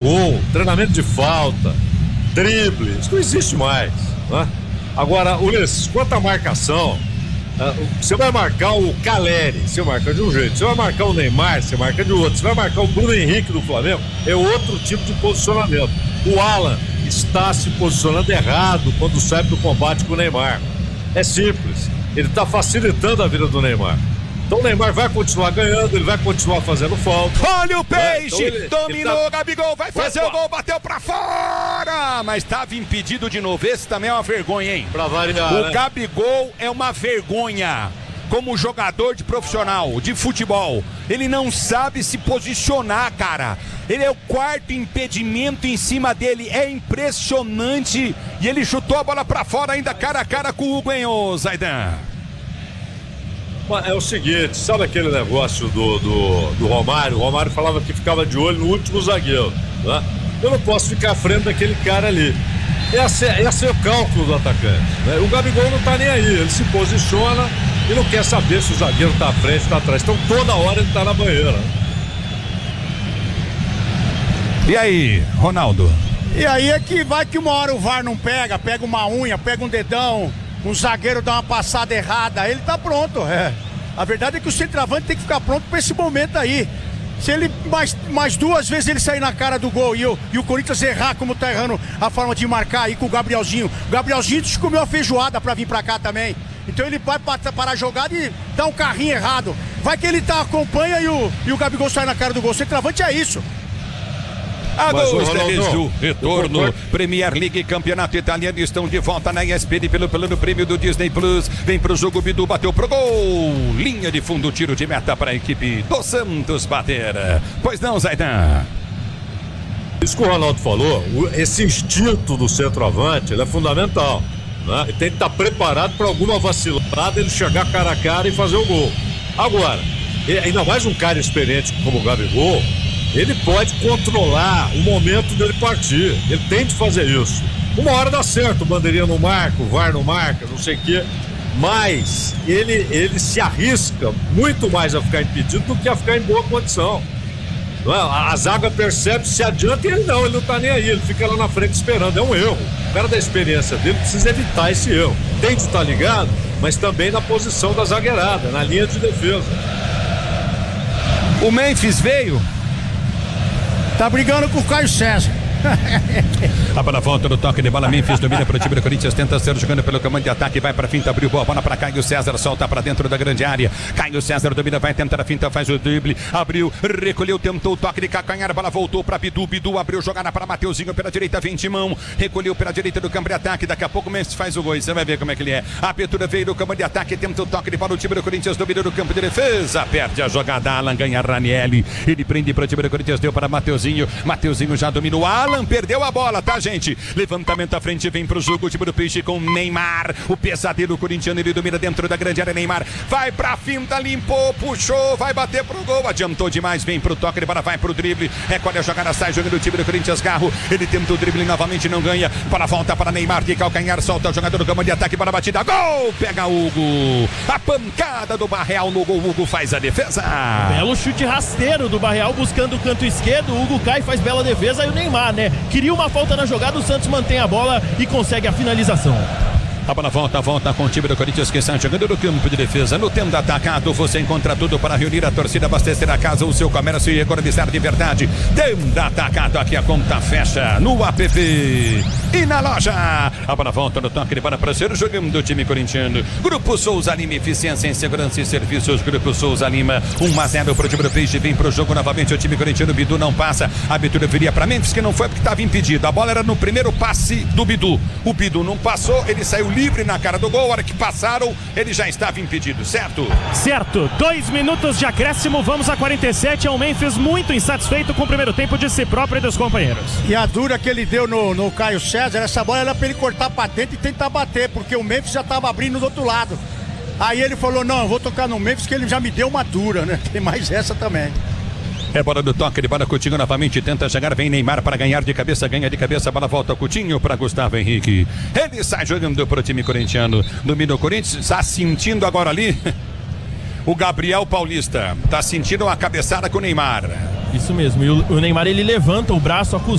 gol, treinamento de falta, drible, isso não existe mais, né? Agora, Ulisses, quanto à marcação, você vai marcar o Caleri, você marca de um jeito, você vai marcar o Neymar, você marca de outro, você vai marcar o Bruno Henrique do Flamengo, é outro tipo de posicionamento. O Alan está se posicionando errado quando sai do combate com o Neymar. É simples, ele está facilitando a vida do Neymar. Então o Neymar vai continuar ganhando, ele vai continuar fazendo falta. Olha o Peixe, então dominou, tá... Gabigol vai fazer o gol, bateu pra fora, mas estava impedido de novo. Esse também é uma vergonha, hein? Pra variar, o Gabigol é uma vergonha. Como jogador de profissional, de futebol, ele não sabe se posicionar, cara. Ele é o quarto impedimento em cima dele, é impressionante. E ele chutou a bola pra fora ainda cara a cara com o Hugo, hein, ô Zaidan? É o seguinte, sabe aquele negócio do Romário? O Romário falava que ficava de olho no último zagueiro, né? Eu não posso ficar à frente daquele cara ali. Esse é o cálculo do atacante, né? O Gabigol não tá nem aí, ele se posiciona e não quer saber se o zagueiro tá à frente, tá atrás. Então toda hora ele tá na banheira. E aí, Ronaldo? E aí é que vai que uma hora o VAR não pega uma unha, pega um dedão, um zagueiro dá uma passada errada, ele tá pronto, A verdade é que o centroavante tem que ficar pronto pra esse momento aí. Se ele mais duas vezes ele sair na cara do gol e o Corinthians errar como tá errando a forma de marcar aí com o Gabrielzinho. O Gabrielzinho comeu a feijoada pra vir pra cá também. Então ele vai parar a jogada e dá um carrinho errado. Vai que ele acompanha e o Gabigol sai na cara do gol. O centroavante é isso. A dois do retorno, Premier League, Campeonato Italiano, estão de volta na ESPN pelo prêmio do Disney Plus. Vem pro jogo, Bidu bateu pro gol. Linha de fundo, tiro de meta para a equipe do Santos bater. Pois não, Zaidan? Isso que o Ronaldo falou, esse instinto do centroavante, ele é fundamental, né? Ele tem que estar preparado para alguma vacilada, ele chegar cara a cara e fazer o gol. Agora, ainda mais um cara experiente como o Gabigol, ele pode controlar o momento dele partir. Ele tem de fazer isso. Uma hora dá certo, o bandeirinha não marca, o VAR não marca, não sei o quê. Mas ele se arrisca muito mais a ficar impedido do que a ficar em boa condição. A zaga percebe, se adianta e ele não tá nem aí. Ele fica lá na frente esperando. É um erro. O cara da experiência dele precisa evitar esse erro. Tem de estar ligado, mas também na posição da zagueirada, na linha de defesa. O Memphis veio. Tá brigando com o Caio César. A bola volta no toque de bola, Memphis domina para o time do Corinthians, tenta ser jogando pelo comando de ataque, vai para a finta, abriu boa bola para Caio César, solta para dentro da grande área. Caio César domina, vai tentar a finta, faz o drible, abriu, recolheu, tentou o toque de calcanhar, a bola voltou para Bidu, abriu jogada para Mateuzinho pela direita, vem Timão, recolheu pela direita do campo de ataque, daqui a pouco o Memphis faz o gol, você vai ver como é que ele é. A abertura veio do comando de ataque, tenta o toque de bola, o time do Corinthians domina no campo de defesa, perde a jogada, Alan ganha Ranieri, ele prende para o time do Corinthians, deu para Mateuzinho já dominou, Alan perdeu a bola, tá, gente? Levantamento à frente, vem pro jogo, o time do Peixe com Neymar, o pesadelo corintiano, ele domina dentro da grande área, Neymar vai pra finta, limpou, puxou, vai bater pro gol, adiantou demais, vem pro toque de bola, vai pro drible, recolhe a jogada, sai jogando o time do Corinthians, Garro, ele tenta o drible novamente, não ganha, para volta para Neymar, de calcanhar, solta o jogador do campo de ataque para a batida, gol, pega Hugo, a pancada do Barreal no gol, Hugo faz a defesa. Belo chute rasteiro do Barreal, buscando o canto esquerdo, o Hugo cai, faz bela defesa, e o Neymar, né? Queria uma falta na jogada, o Santos mantém a bola e consegue a finalização. A bola volta com o time do Corinthians que está jogando no campo de defesa. No tempo atacado, você encontra tudo para reunir a torcida, abastecer a casa, o seu comércio e economizar de verdade. Tempo atacado, aqui a conta fecha no app e na loja. A bola volta no toque de bola para ser jogando do time corintiano. Grupo Souza Lima, eficiência em segurança e serviços. Grupo Souza Lima, 1-0 para o time do Peixe. Vem para o jogo novamente o time corintiano. Bidu não passa. A abertura viria para Memphis, que não foi porque estava impedido. A bola era no primeiro passe do Bidu. O Bidu não passou, ele saiu livre na cara do gol, a hora que passaram, ele já estava impedido, certo? Certo, 2 minutos de acréscimo, vamos a 47, é o Memphis muito insatisfeito com o primeiro tempo de si próprio e dos companheiros. E a dura que ele deu no Caio César, essa bola era pra ele cortar pra dentro e tentar bater, porque o Memphis já tava abrindo do outro lado. Aí ele falou, não, eu vou tocar no Memphis que ele já me deu uma dura, né? Tem mais essa também. É bola do toque de bola, Coutinho novamente tenta chegar, vem Neymar para ganhar de cabeça, ganha de cabeça, a bola volta Coutinho para Gustavo Henrique. Ele sai jogando para o time corintiano, domina o Corinthians, está sentindo agora ali o Gabriel Paulista, está sentindo a cabeçada com o Neymar. Isso mesmo, e o Neymar ele levanta o braço acusando